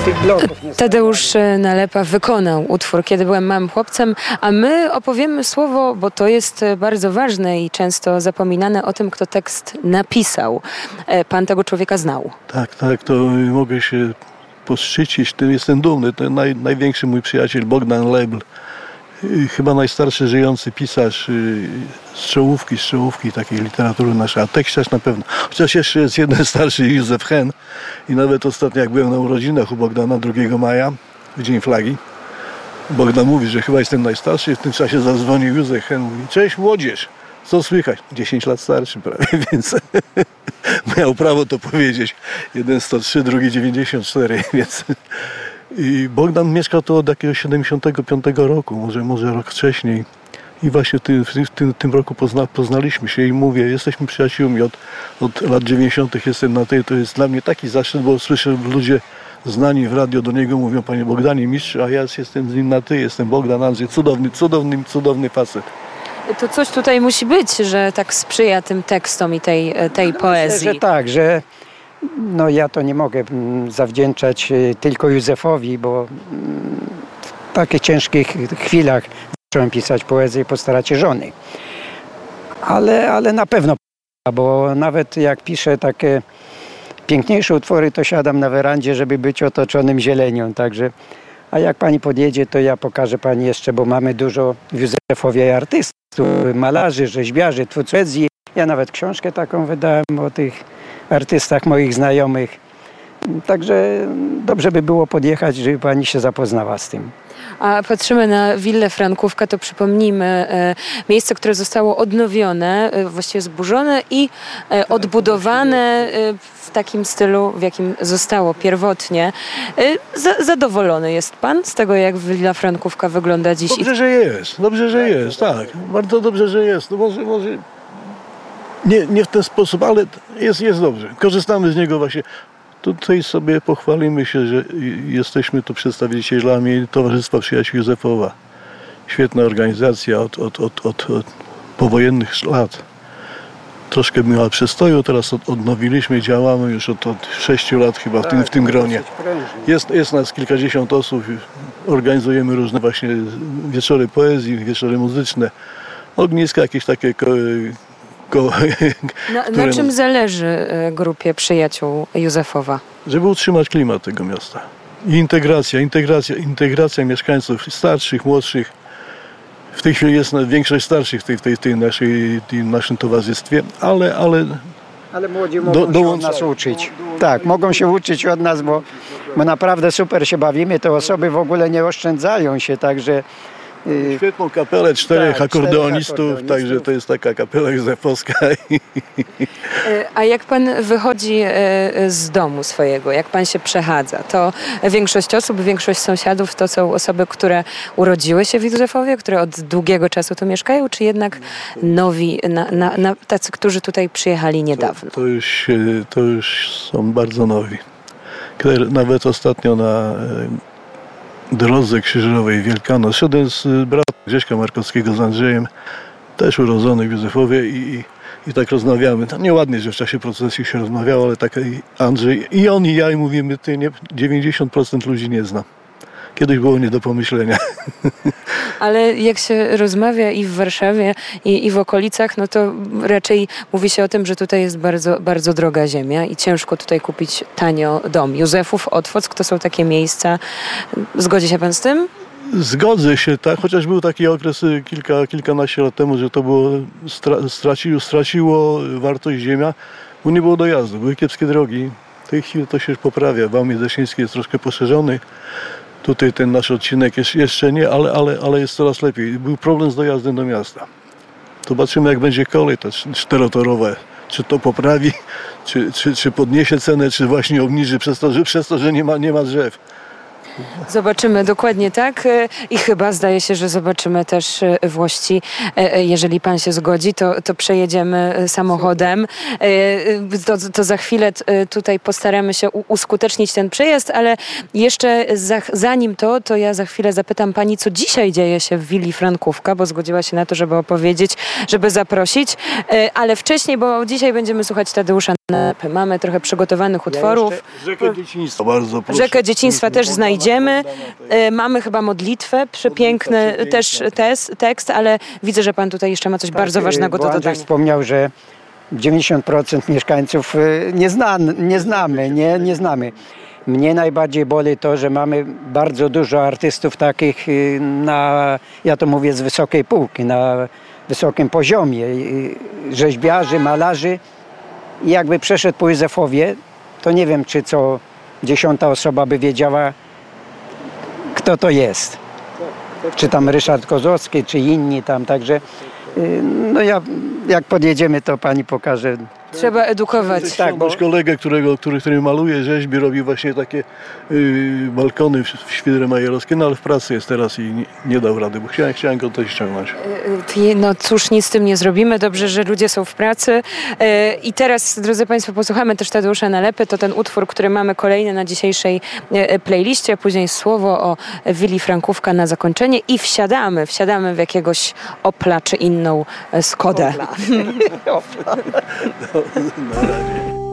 tych bloków nie Tadeusz Nalepa wykonał utwór Kiedy byłem małym chłopcem, a my opowiemy słowo, bo to jest bardzo ważne i często zapominane, o tym, kto tekst napisał. Pan tego człowieka znał. Tak, to mogę się poszczycić, tym jestem dumny. To największy mój przyjaciel Bogdan Lebl, chyba najstarszy żyjący pisarz z czołówki takiej literatury naszej, a tekściarz na pewno. Chociaż jeszcze jest jeden starszy, Józef Hen, i nawet ostatnio jak byłem na urodzinach u Bogdana 2 maja, w Dzień Flagi, Bogdan mówi, że chyba jestem najstarszy, i w tym czasie zadzwonił Józef Hen, mówi: cześć młodzież, co słychać? 10 lat starszy prawie, więc miał prawo to powiedzieć. Jeden 103, drugi 94, więc... I Bogdan mieszkał tu od jakiegoś 75 roku, może rok wcześniej. I właśnie w tym roku poznaliśmy się i mówię, jesteśmy przyjaciółmi od lat 90. jestem na tej, to jest dla mnie taki zaszczyt, bo słyszę, ludzie znani w radio do niego mówią: panie Bogdanie, mistrz, a ja jestem z nim na ty, jestem Bogdan Andrzej, cudowny facet. To coś tutaj musi być, że tak sprzyja tym tekstom i tej poezji. Myślę, że tak, że no ja to nie mogę zawdzięczać tylko Józefowi, bo w takich ciężkich chwilach zacząłem pisać poezję po stracie żony. Ale na pewno, bo nawet jak piszę takie piękniejsze utwory, to siadam na werandzie, żeby być otoczonym zielenią. Także, a jak pani podjedzie, to ja pokażę pani jeszcze, bo mamy dużo w Józefowie artystów, malarzy, rzeźbiarzy, twórców poezji. Ja nawet książkę taką wydałem o tych artystach moich znajomych. Także dobrze by było podjechać, żeby pani się zapoznała z tym. A patrzymy na willę Frankówka, to przypomnijmy miejsce, które zostało odnowione, właściwie zburzone i odbudowane w takim stylu, w jakim zostało pierwotnie. Zadowolony jest pan z tego, jak willa Frankówka wygląda dziś? Dobrze, że jest, tak. Bardzo dobrze, że jest. No może nie w ten sposób, ale jest dobrze. Korzystamy z niego właśnie. Tutaj sobie pochwalimy się, że jesteśmy tu przedstawicielami Towarzystwa Przyjaciół Józefowa. Świetna organizacja od powojennych lat. Troszkę miała przestoju, teraz odnowiliśmy, działamy już od 6 lat chyba w tym gronie. Jest nas kilkadziesiąt osób, organizujemy różne właśnie wieczory poezji, wieczory muzyczne, ogniska jakieś takie... Na czym zależy grupie Przyjaciół Józefowa? Żeby utrzymać klimat tego miasta. I integracja mieszkańców starszych, młodszych. W tej chwili jest większość starszych w naszym towarzystwie, ale młodzi mogą się od nas uczyć. Tak, mogą się uczyć od nas, bo my naprawdę super się bawimy. Te osoby w ogóle nie oszczędzają się, także... Świetną kapelę, 4 akordeonistów, także to jest taka kapela józefowska. A jak pan wychodzi z domu swojego, jak pan się przechadza, to większość osób, większość sąsiadów to są osoby, które urodziły się w Józefowie, które od długiego czasu tu mieszkają, czy jednak nowi, tacy, którzy tutaj przyjechali niedawno? To już są bardzo nowi. Nawet ostatnio na drodze krzyżowej Wielkanoc szedłem z bratem Grześka Markowskiego, z Andrzejem, też urodzony w Józefowie i tak rozmawiamy. To nieładnie, że w czasie procesji się rozmawiało, ale tak Andrzej i on i ja i mówimy, 90% ludzi nie znam. Kiedyś było nie do pomyślenia. Ale jak się rozmawia i w Warszawie, i w okolicach, no to raczej mówi się o tym, że tutaj jest bardzo, bardzo droga ziemia i ciężko tutaj kupić tanio dom. Józefów, Otwock to są takie miejsca. Zgodzi się pan z tym? Zgodzę się, tak, chociaż był taki okres kilkanaście lat temu, że to było straciło wartość ziemia, bo nie było dojazdu, były kiepskie drogi. W tej chwili to się poprawia. Wał Miedześnieński jest troszkę poszerzony. Tutaj ten nasz odcinek jeszcze nie, ale jest coraz lepiej. Był problem z dojazdem do miasta. Zobaczymy, jak będzie kolej ta 4-torowa. Czy to poprawi, czy podniesie cenę, czy właśnie obniży przez to, że nie ma drzew. Zobaczymy, dokładnie tak. I chyba zdaje się, że zobaczymy też Włości. Jeżeli pan się zgodzi, to przejedziemy samochodem. To za chwilę tutaj postaramy się uskutecznić ten przejazd, ale jeszcze zanim to ja za chwilę zapytam pani, co dzisiaj dzieje się w Willi Frankówka, bo zgodziła się na to, żeby opowiedzieć, żeby zaprosić. Ale wcześniej, bo dzisiaj będziemy słuchać Tadeusza Nalepy. Mamy trochę przygotowanych utworów. Rzekę dzieciństwa, bardzo proszę. Rzekę dzieciństwa też znajdziemy. Mamy chyba modlitwę, przepiękny też tekst, ale widzę, że pan tutaj jeszcze ma coś bardzo ważnego do Andrzej dodania. wspomniał, że 90% mieszkańców nie znamy. Mnie najbardziej boli to, że mamy bardzo dużo artystów takich ja to mówię z wysokiej półki, na wysokim poziomie. Rzeźbiarzy, malarzy. I jakby przeszedł po Józefowie, to nie wiem, czy co 10. osoba by wiedziała, kto to jest. Czy tam Ryszard Kozłowski, czy inni tam. Także jak podjedziemy, to pani pokaże. Trzeba edukować. Tak, bo kolegę, który maluje, rzeźbi, robi właśnie takie balkony w Świdrze Majerowskie, no ale w pracy jest teraz i nie dał rady, bo chciałem go tutaj ściągnąć. No cóż, nic z tym nie zrobimy. Dobrze, że ludzie są w pracy. I teraz, drodzy państwo, posłuchamy też Tadeusza Nalepy. To ten utwór, który mamy kolejny na dzisiejszej playliście. Później słowo o Willi Frankówka na zakończenie i wsiadamy w jakiegoś Opla czy inną Skodę. Na razie.